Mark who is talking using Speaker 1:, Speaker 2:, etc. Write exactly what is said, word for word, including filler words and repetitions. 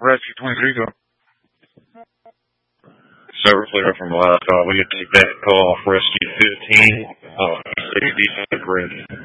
Speaker 1: Rescue twenty-three, go.
Speaker 2: Server clear from the last call. We get to take that call off Rescue fifteen. Uh, safety bridge.